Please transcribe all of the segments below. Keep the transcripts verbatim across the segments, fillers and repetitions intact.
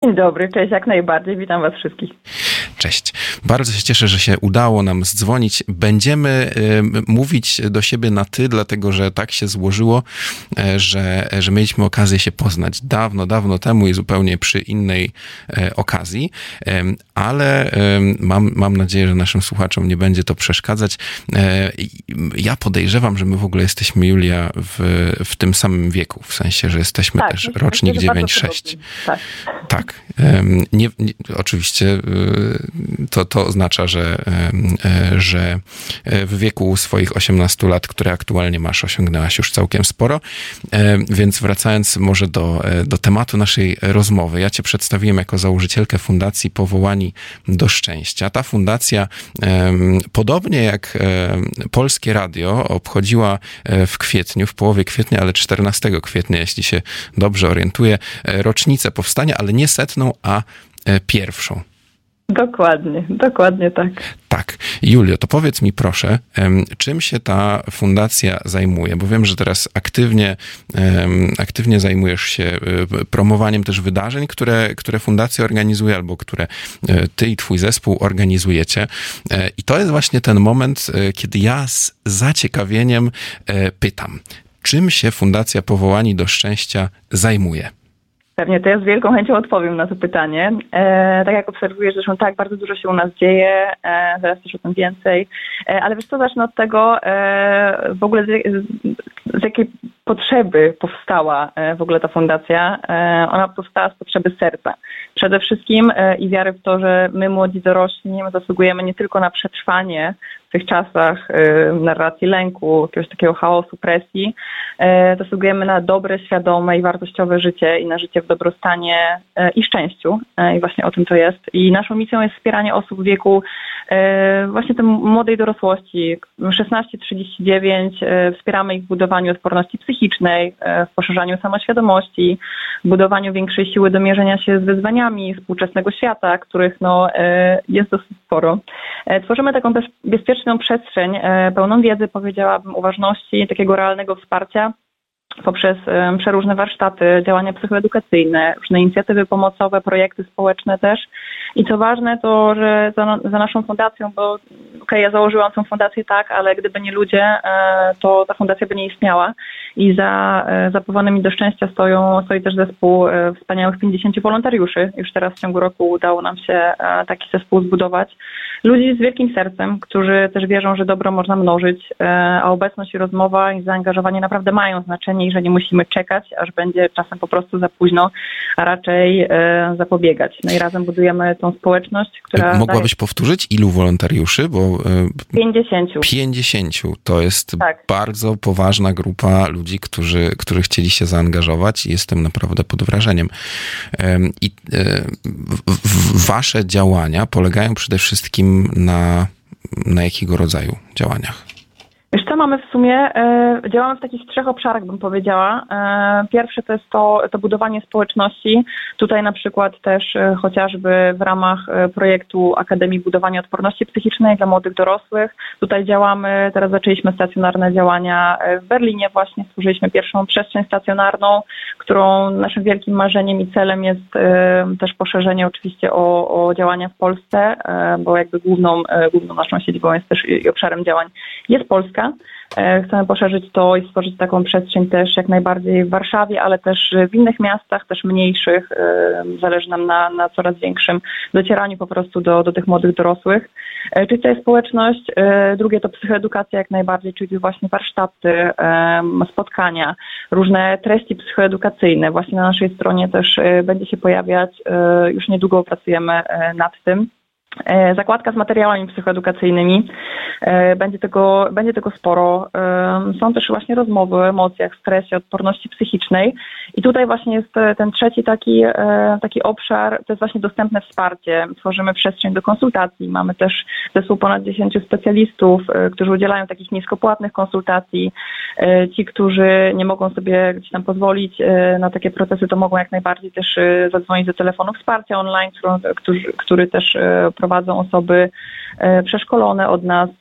Dzień dobry, cześć, jak najbardziej, witam was wszystkich. Cześć. Bardzo się cieszę, że się udało nam zdzwonić. Będziemy y, mówić do siebie na ty, dlatego że tak się złożyło, y, że, że mieliśmy okazję się poznać dawno, dawno temu i zupełnie przy innej y, okazji, y, ale y, mam, mam nadzieję, że naszym słuchaczom nie będzie to przeszkadzać. Y, ja podejrzewam, że my w ogóle jesteśmy, Julia, w, w tym samym wieku, w sensie, że jesteśmy tak, też myślę, rocznik że dziewięć sześć. Tak. Tak. Y, nie, nie, oczywiście y, To, to oznacza, że, że w wieku swoich osiemnastu lat, które aktualnie masz, osiągnęłaś już całkiem sporo. Więc wracając może do, do tematu naszej rozmowy. Ja cię przedstawiłem jako założycielkę Fundacji Powołani do Szczęścia. Ta fundacja, podobnie jak Polskie Radio, obchodziła w kwietniu, w połowie kwietnia, ale czternastego kwietnia, jeśli się dobrze orientuję, rocznicę powstania, ale nie setną, a pierwszą. Dokładnie, dokładnie tak. Tak. Julio, to powiedz mi proszę, czym się ta fundacja zajmuje? Bo wiem, że teraz aktywnie, aktywnie zajmujesz się promowaniem też wydarzeń, które, które fundacja organizuje albo które ty i twój zespół organizujecie. I to jest właśnie ten moment, kiedy ja z zaciekawieniem pytam, czym się Fundacja Powołani do Szczęścia zajmuje? Pewnie, to ja z wielką chęcią odpowiem na to pytanie. E, tak jak obserwujesz, zresztą tak, bardzo dużo się u nas dzieje, e, zaraz też o tym więcej, e, ale wiesz co, zacznę od tego, e, w ogóle z, z jakiej potrzeby powstała e, w ogóle ta fundacja. E, ona powstała z potrzeby serca. Przede wszystkim e, i wiary w to, że my, młodzi dorośli, zasługujemy nie tylko na przetrwanie w tych czasach y, narracji lęku, jakiegoś takiego chaosu, presji, y, zasługujemy na dobre, świadome i wartościowe życie i na życie w dobrostanie y, i szczęściu. Y, I właśnie o tym to jest. I naszą misją jest wspieranie osób w wieku y, właśnie tej młodej dorosłości, szesnaście trzydzieści dziewięć. Y, wspieramy ich w budowaniu odporności psychicznej, y, w poszerzaniu samoświadomości, w budowaniu większej siły do mierzenia się z wyzwaniami współczesnego świata, których no, y, jest dosyć sporo. Y, tworzymy taką też bezpieczną przestrzeń, pełną wiedzy, powiedziałabym, uważności, takiego realnego wsparcia poprzez przeróżne warsztaty, działania psychoedukacyjne, różne inicjatywy pomocowe, projekty społeczne też. I co ważne, to, że za, za naszą fundacją, bo okej, okay, ja założyłam tą fundację tak, ale gdyby nie ludzie, to ta fundacja by nie istniała. I za, za Powołanymi do Szczęścia stoją, stoi też zespół wspaniałych pięćdziesięciu wolontariuszy. Już teraz w ciągu roku udało nam się taki zespół zbudować. Ludzi z wielkim sercem, którzy też wierzą, że dobro można mnożyć, a obecność i rozmowa i zaangażowanie naprawdę mają znaczenie i że nie musimy czekać, aż będzie czasem po prostu za późno, a raczej e, zapobiegać. No i razem budujemy tą społeczność, która... Mogłabyś daje... powtórzyć, ilu wolontariuszy? Bo e, pięćdziesięciu. pięćdziesięciu. To jest tak. Bardzo poważna grupa ludzi, którzy, którzy chcieli się zaangażować i jestem naprawdę pod wrażeniem. E, I e, w, wasze działania polegają przede wszystkim na, na jakiego rodzaju działaniach? Wiesz co, mamy w sumie, e, działamy w takich trzech obszarach, bym powiedziała. E, pierwsze to jest to, to budowanie społeczności. Tutaj na przykład też e, chociażby w ramach e, projektu Akademii Budowania Odporności Psychicznej dla młodych dorosłych. Tutaj działamy, teraz zaczęliśmy stacjonarne działania w Berlinie właśnie, stworzyliśmy pierwszą przestrzeń stacjonarną, którą naszym wielkim marzeniem i celem jest e, też poszerzenie oczywiście o, o działania w Polsce, e, bo jakby główną, e, główną naszą siedzibą jest też i obszarem działań jest Polska. Chcemy poszerzyć to i stworzyć taką przestrzeń też jak najbardziej w Warszawie, ale też w innych miastach, też mniejszych. Zależy nam na, na coraz większym docieraniu po prostu do, do tych młodych dorosłych. Czyli to jest społeczność. Drugie to psychoedukacja jak najbardziej, czyli właśnie warsztaty, spotkania, różne treści psychoedukacyjne. Właśnie na naszej stronie też będzie się pojawiać. Już niedługo pracujemy nad tym. Zakładka z materiałami psychoedukacyjnymi. Będzie tego, będzie tego sporo. Są też właśnie rozmowy o emocjach, stresie, odporności psychicznej. I tutaj właśnie jest ten trzeci taki, taki obszar, to jest właśnie dostępne wsparcie. Tworzymy przestrzeń do konsultacji. Mamy też zespół ponad dziesięciu specjalistów, którzy udzielają takich niskopłatnych konsultacji. Ci, którzy nie mogą sobie gdzieś tam pozwolić na takie procesy, to mogą jak najbardziej też zadzwonić do telefonu wsparcia online, który, który też prowadzą osoby przeszkolone od nas.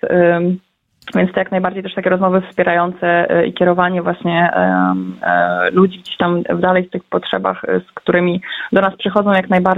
Więc to jak najbardziej też takie rozmowy wspierające i kierowanie właśnie ludzi gdzieś tam dalej w tych potrzebach, z którymi do nas przychodzą jak najbardziej.